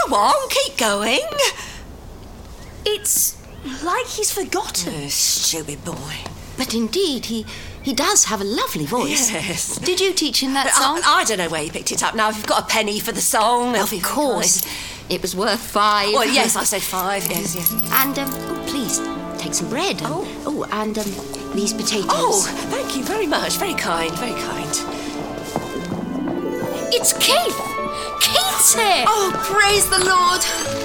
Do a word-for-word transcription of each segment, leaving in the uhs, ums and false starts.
Go on, keep going. It's like he's forgotten. Oh, stupid boy. But indeed, he, he does have a lovely voice. Yes. Did you teach him that song? I, I don't know where he picked it up. Now, if you've got a penny for the song... Of course. It was worth five. Well, yes, I said five, yes, yes. And, um, oh, please, take some bread. Oh. Oh, and, um, these potatoes. Oh, thank you very much. Very kind, very kind. It's Keith! Keith's here! Oh, praise the Lord!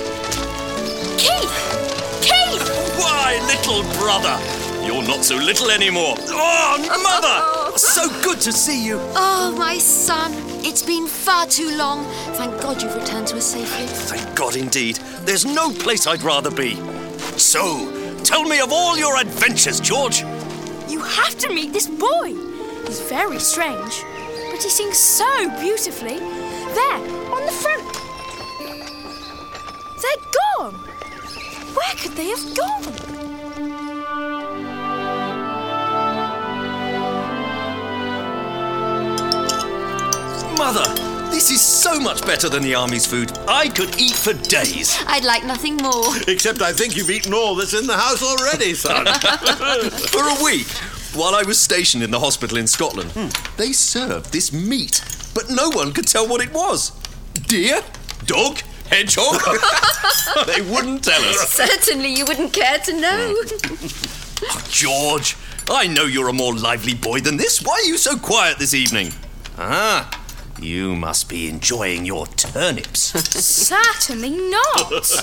Keith! Keith! Why, little brother, you're not so little anymore. Oh, mother! So good to see you. Oh, my son, it's been far too long. Thank God you've returned to us safely. Thank God indeed. There's no place I'd rather be. So, tell me of all your adventures, George. You have to meet this boy. He's very strange, but he sings so beautifully. There, on the front. They're gone. Where could they have gone? Mother, this is so much better than the army's food. I could eat for days. I'd like nothing more. Except I think you've eaten all that's in the house already, son. For a week, while I was stationed in the hospital in Scotland, hmm. they served this meat, but no one could tell what it was. Deer? Dog? Hedgehog? They wouldn't tell us. Certainly you wouldn't care to know. Oh, George, I know you're a more lively boy than this. Why are you so quiet this evening? Ah, you must be enjoying your turnips. Certainly not.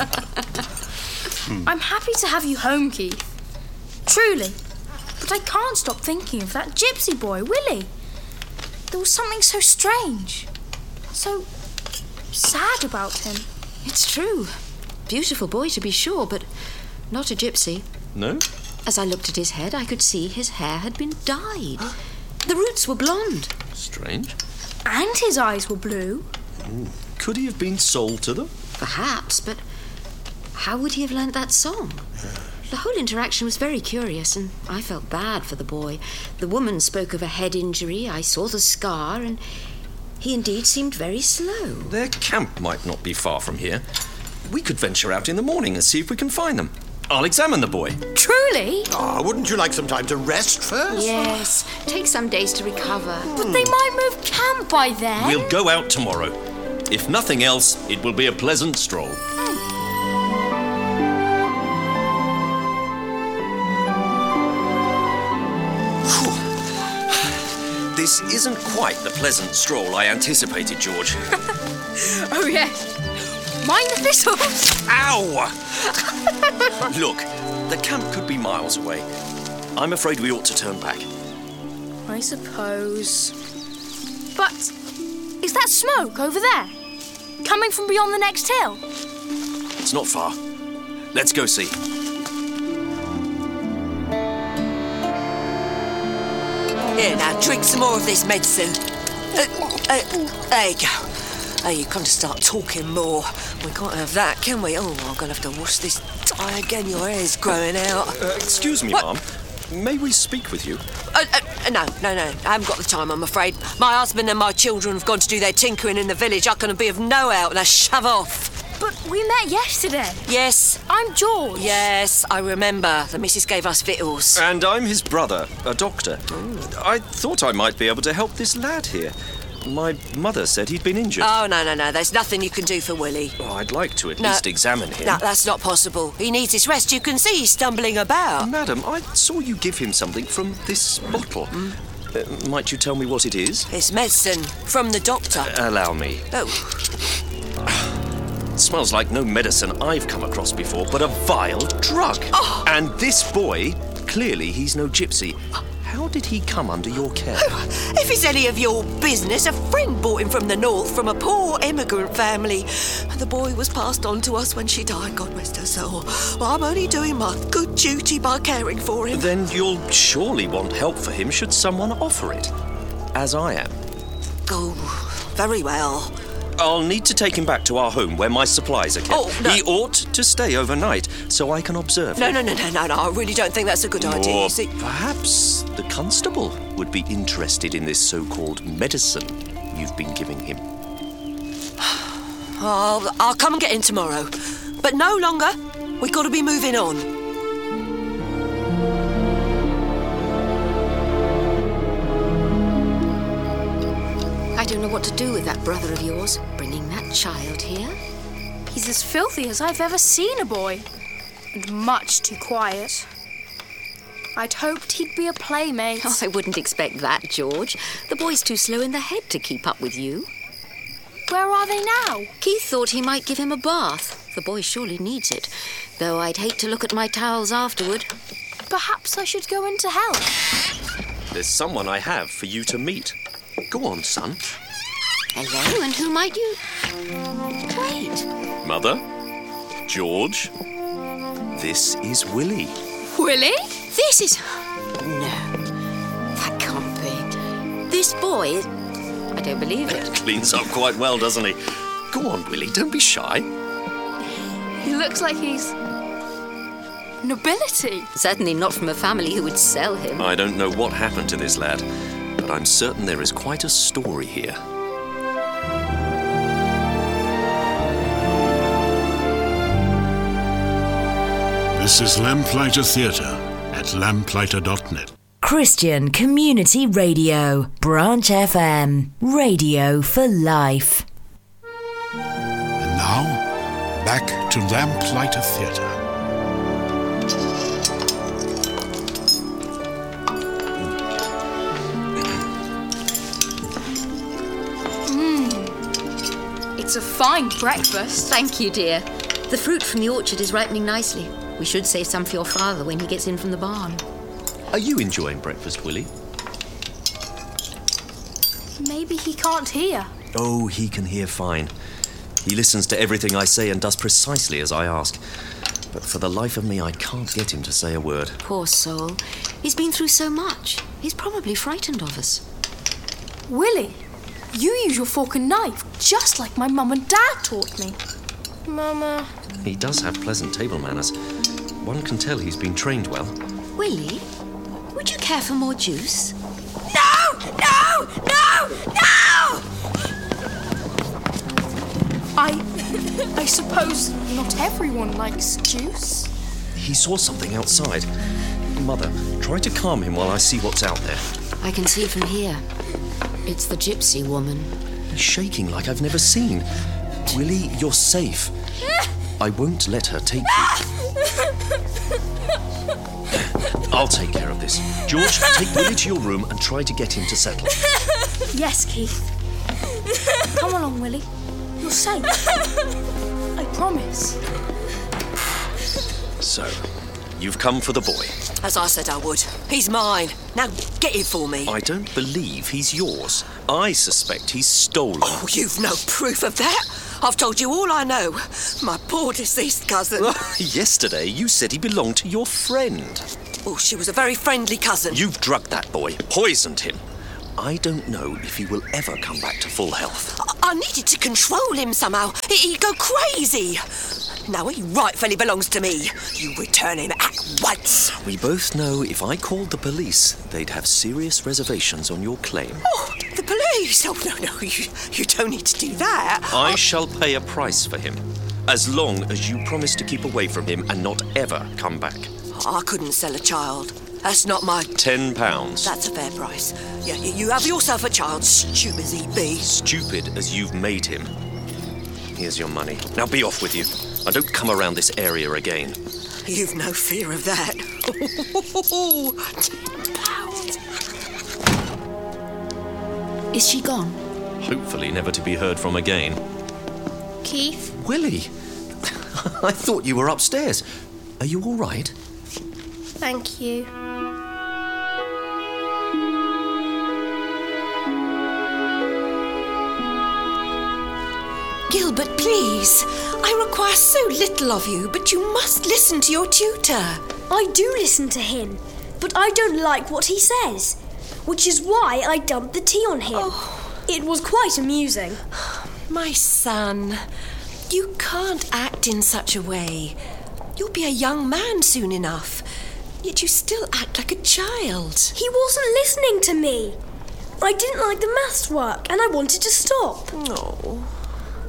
I'm happy to have you home, Keith. Truly. But I can't stop thinking of that gypsy boy, Willie. There was something so strange, so sad about him. It's true. Beautiful boy, to be sure, but not a gypsy. No? As I looked at his head, I could see his hair had been dyed. The roots were blonde. Strange. And his eyes were blue. Ooh. Could he have been sold to them? Perhaps, but how would he have learnt that song? The whole interaction was very curious, and I felt bad for the boy. The woman spoke of a head injury. I saw the scar, and he indeed seemed very slow. Their camp might not be far from here. We could venture out in the morning and see if we can find them. I'll examine the boy. Truly? Ah, oh, wouldn't you like some time to rest first? Yes, take some days to recover. But they might move camp by then. We'll go out tomorrow. If nothing else, it will be a pleasant stroll. This isn't quite the pleasant stroll I anticipated, George. Oh, yes. Mind the thistles. Ow! Look, the camp could be miles away. I'm afraid we ought to turn back. I suppose. But is that smoke over there? Coming from beyond the next hill? It's not far. Let's go see. Here, now, drink some more of this medicine. Uh, uh, there you go. Oh, you've got to start talking more. We can't have that, can we? Oh, I'm going to have to wash this tie again. Your hair's growing out. Uh, excuse me, What? Mum. May we speak with you? Uh, uh, no, no, no. I haven't got the time, I'm afraid. My husband and my children have gone to do their tinkering in the village. I can be of no help. Now, shove off. But we met yesterday. Yes. I'm George. Yes, I remember. The missus gave us victuals. And I'm his brother, a doctor. I thought I might be able to help this lad here. My mother said he'd been injured. Oh, no, no, no. There's nothing you can do for Willie. Oh, I'd like to at No. least examine him. No, that's not possible. He needs his rest. You can see he's stumbling about. Madam, I saw you give him something from this bottle. Mm. Uh, might you tell me what it is? It's medicine from the doctor. Uh, allow me. Oh. It smells like no medicine I've come across before, but a vile drug. Oh. And this boy, clearly he's no gypsy. How did he come under your care? If it's any of your business, a friend brought him from the north, from a poor immigrant family. And the boy was passed on to us when she died, God rest her soul. Well, I'm only doing my good duty by caring for him. Then you'll surely want help for him should someone offer it. As I am. Oh, very well. I'll need to take him back to our home where my supplies are kept. Oh, no. He ought to stay overnight so I can observe No, him. no, no, no, no, no. I really don't think that's a good idea. Or You see, perhaps the constable would be interested in this so-called medicine you've been giving him. I'll, I'll come and get in tomorrow. But no longer. We've got to be moving on. I don't know what to do with that brother of yours, bringing that child here. He's as filthy as I've ever seen a boy. And much too quiet. I'd hoped he'd be a playmate. Oh, I wouldn't expect that, George. The boy's too slow in the head to keep up with you. Where are they now? Keith thought he might give him a bath. The boy surely needs it, though I'd hate to look at my towels afterward. Perhaps I should go in to help. There's someone I have for you to meet. Go on, son. Hello, and who might you... Wait. Mother, George, this is Willie. Willie? This is... No, that can't be. This boy is... I don't believe it. Cleans up quite well, doesn't he? Go on, Willie, don't be shy. He looks like he's... nobility. Certainly not from a family who would sell him. I don't know what happened to this lad, but I'm certain there is quite a story here. This is Lamplighter Theatre at lamplighter dot net. Christian Community Radio, Branch F M, radio for life. And now, back to Lamplighter Theatre. It's a fine breakfast. Thank you, dear. The fruit from the orchard is ripening nicely. We should save some for your father when he gets in from the barn. Are you enjoying breakfast, Willie? Maybe he can't hear. Oh, he can hear fine. He listens to everything I say and does precisely as I ask. But for the life of me, I can't get him to say a word. Poor soul. He's been through so much. He's probably frightened of us. Willie, you use your fork and knife just like my mum and dad taught me. Mama... He does have pleasant table manners. One can tell he's been trained well. Willie, would you care for more juice? No! No! No! No! I... I suppose not everyone likes juice. He saw something outside. Mother, try to calm him while I see what's out there. I can see from here. It's the gypsy woman. He's shaking like I've never seen. Willie, you're safe. I won't let her take you. I'll take care of this. George, take Willie to your room and try to get him to settle. Yes, Keith. Come along, Willie. You're safe. I promise. So, you've come for the boy. As I said I would. He's mine. Now get him for me. I don't believe he's yours. I suspect he's stolen. Oh, you've no proof of that. I've told you all I know. My poor deceased cousin. Yesterday, you said he belonged to your friend. Oh, she was a very friendly cousin. You've drugged that boy, poisoned him. I don't know if he will ever come back to full health. I, I needed to control him somehow. He, he'd go crazy. Now he rightfully belongs to me. You return him at once. We both know if I called the police, they'd have serious reservations on your claim. Oh, the police? Oh, no, no, you, you don't need to do that. I shall pay a price for him, as long as you promise to keep away from him and not ever come back. I couldn't sell a child. That's not my... Ten pounds. That's a fair price. Yeah, you have yourself a child, stupid as he be. Stupid as you've made him. Here's your money. Now be off with you. And don't come around this area again. You've no fear of that. Ten pounds. Is she gone? Hopefully never to be heard from again. Keith? Willie, I thought you were upstairs. Are you all right? Thank you. Gilbert, please. I require so little of you, but you must listen to your tutor. I do listen to him, but I don't like what he says, which is why I dumped the tea on him. Oh. It was quite amusing. My son, you can't act in such a way. You'll be a young man soon enough, yet you still act like a child. He wasn't listening to me. I didn't like the maths work and I wanted to stop. Oh.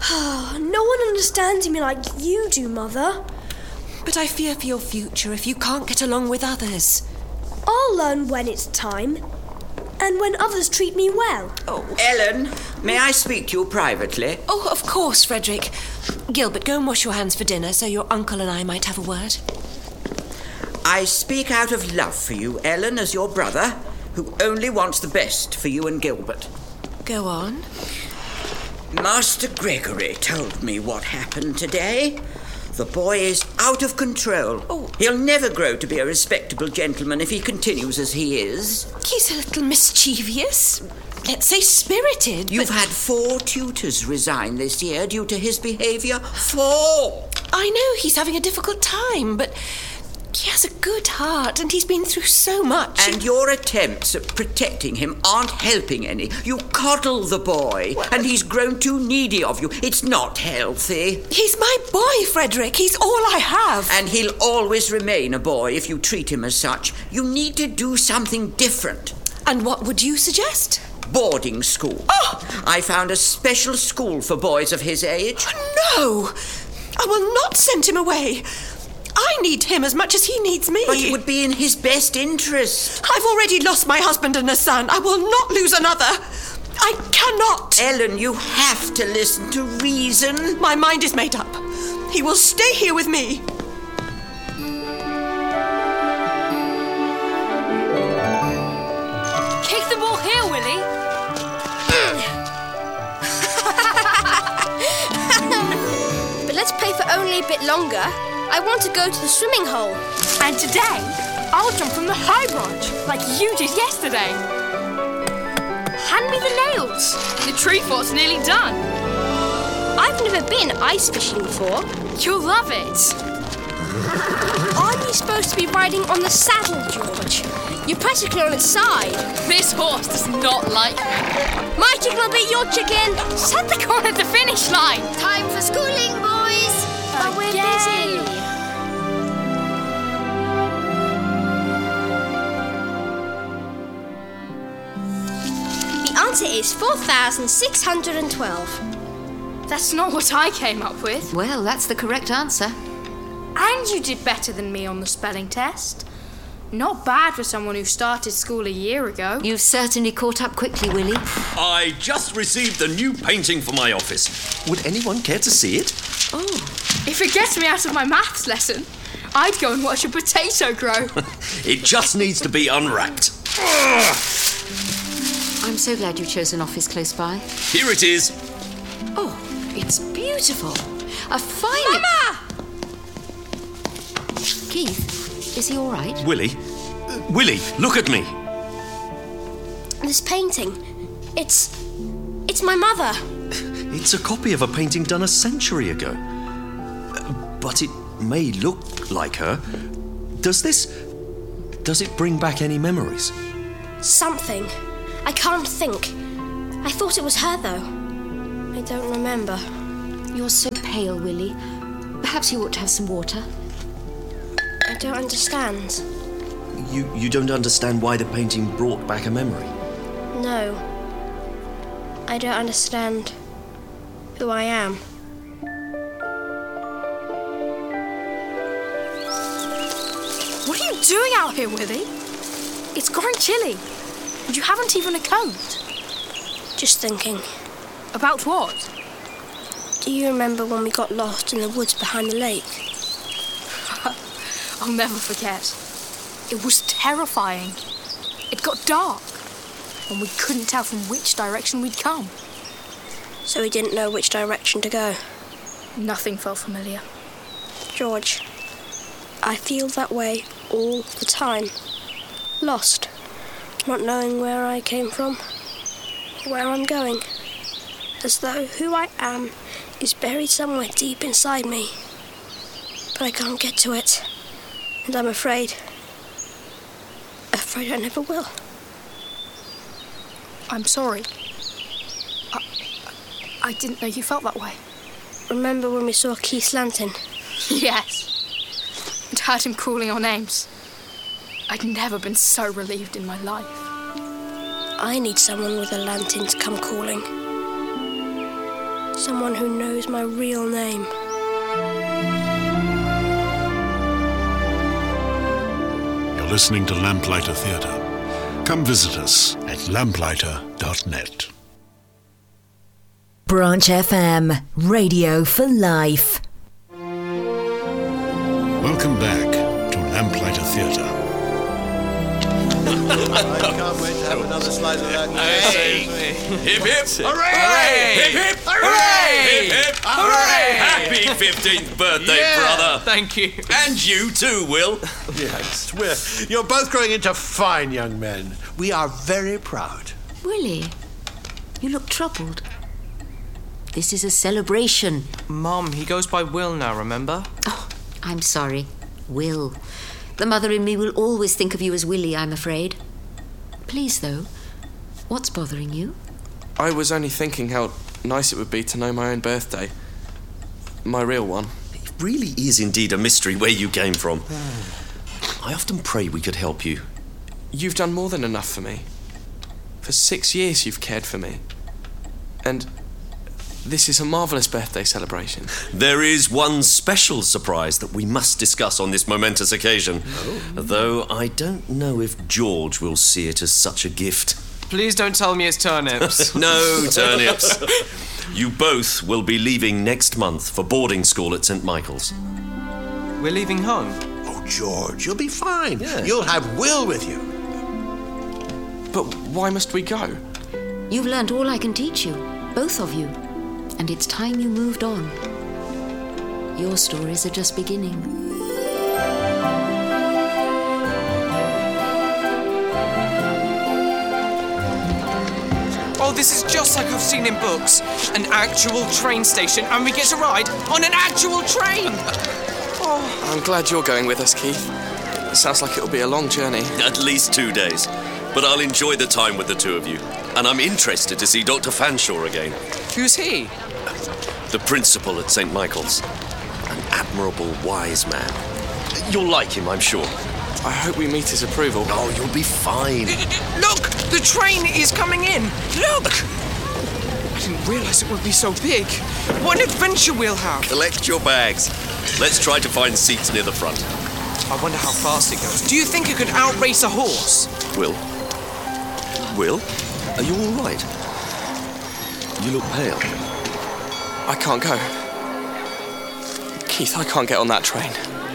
No one understands me like you do, Mother. But I fear for your future if you can't get along with others. I'll learn when it's time, and when others treat me well. Oh, Ellen, may I speak to you privately? oh, of course, Frederick. Gilbert, go and wash your hands for dinner so your uncle and I might have a word. I speak out of love for you, Ellen, as your brother, who only wants the best for you and Gilbert. Go on. Master Gregory told me what happened today. The boy is out of control. Oh. He'll never grow to be a respectable gentleman if he continues as he is. He's a little mischievous. Let's say spirited. You've but had four tutors resign this year due to his behaviour. Four! I know he's having a difficult time, but he has a good heart and he's been through so much. And your attempts at protecting him aren't helping any. You coddle the boy, Well, and he's grown too needy of you. It's not healthy. He's my boy, Frederick. He's all I have. And he'll always remain a boy if you treat him as such. You need to do something different. And what would you suggest? Boarding school. Oh! I found a special school for boys of his age. No! I will not send him away. I need him as much as he needs me. But it would be in his best interest. I've already lost my husband and a son. I will not lose another. I cannot. Ellen, you have to listen to reason. My mind is made up. He will stay here with me. Kick the ball here, Willie. But let's play for only a bit longer. I want to go to the swimming hole. And today, I'll jump from the high branch, like you did yesterday. Hand me the nails. The tree fort's nearly done. I've never been ice fishing before. You'll love it. Aren't you supposed to be riding on the saddle, George? You're practically on its side. This horse does not like me. My chicken will be your chicken. Set the corner at the finish line. Time for schooling, boys. But we're busy. The answer is four thousand six hundred twelve. That's not what I came up with. Well, that's the correct answer. And you did better than me on the spelling test. Not bad for someone who started school a year ago. You've certainly caught up quickly, Willie. I just received a new painting for my office. Would anyone care to see it? Oh, if it gets me out of my maths lesson, I'd go and watch a potato grow. It just needs to be unwrapped. I'm so glad you chose an office close by. Here it is. Oh, it's beautiful. A fine... Mama! Keith, is he all right? Willie, uh, Willie, look at me. This painting, it's... it's my mother. It's a copy of a painting done a century ago. Uh, But it may look like her. Does this... Does it bring back any memories? Something. I can't think. I thought it was her, though. I don't remember. You're so pale, Willie. Perhaps you ought to have some water. I don't understand. You, you don't understand why the painting brought back a memory? No. I don't understand who I am. What are you doing out here, Willie? It's growing chilly. And you haven't even a coat. Just thinking. About what? Do you remember when we got lost in the woods behind the lake? I'll never forget. It was terrifying. It got dark, and we couldn't tell from which direction we'd come. So we didn't know which direction to go. Nothing felt familiar. George, I feel that way all the time. Lost, not knowing where I came from, where I'm going. As though who I am is buried somewhere deep inside me. But I can't get to it. And I'm afraid. Afraid I never will. I'm sorry. I, I didn't know you felt that way. Remember when we saw Keith's lantern? Yes. And heard him calling our names. I'd never been so relieved in my life. I need someone with a lantern to come calling. Someone who knows my real name. You're listening to Lamplighter Theatre. Come visit us at lamplighter dot net. Branch F M, radio for life. Welcome back to Lamplighter Theatre. I can't wait to have another slice of that. Hey! Hip hip! Hooray! Hip hip! Hooray! Hip hip! Hooray! Happy fifteenth birthday, Yeah, brother! Thank you. And you too, Will. Yes, we're, you're both growing into fine young men. We are very proud. Willie, you look troubled. This is a celebration. Mum, he goes by Will now, remember? Oh, I'm sorry. Will. The mother in me will always think of you as Willie, I'm afraid. Please, though, what's bothering you? I was only thinking how nice it would be to know my own birthday. My real one. It really is indeed a mystery where you came from. I often pray we could help you. You've done more than enough for me. For six years you've cared for me. And this is a marvellous birthday celebration. There is one special surprise that we must discuss on this momentous occasion. Oh. Though I don't know if George will see it as such a gift. Please don't tell me it's turnips. No turnips. You both will be leaving next month for boarding school at Saint Michael's. We're leaving home? Oh, George, you'll be fine. Yeah. You'll have Will with you. But why must we go? You've learnt all I can teach you, both of you. And it's time you moved on. Your stories are just beginning. Oh, this is just like I've seen in books. An actual train station, and we get to ride on an actual train! Oh, I'm glad you're going with us, Keith. It sounds like it'll be a long journey. At least two days. But I'll enjoy the time with the two of you. And I'm interested to see Doctor Fanshawe again. Who's he? The principal at Saint Michael's. An admirable, wise man. You'll like him, I'm sure. I hope we meet his approval. Oh, you'll be fine. Look! The train is coming in! Look! I didn't realise it would be so big. What an adventure we'll have! Collect your bags. Let's try to find seats near the front. I wonder how fast it goes. Do you think it could outrace a horse? Will? Will? Are you all right? You look pale. I can't go. Keith, I can't get on that train.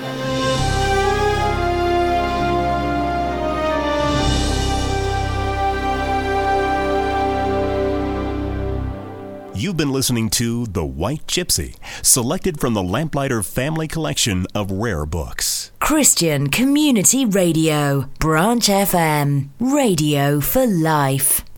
You've been listening to The White Gypsy, selected from the Lamplighter Family Collection of rare books. Christian Community Radio, Branch F M, radio for life.